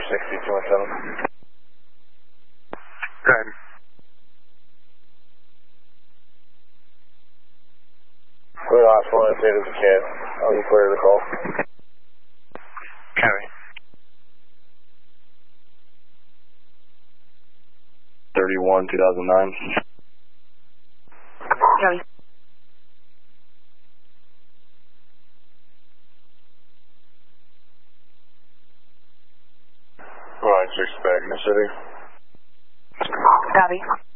6217. Go ahead. Clear the hospital and say to the kid. I'll be clear to the call. Copy. 31-2009. Copy. Alright, 6 back in the city. Copy.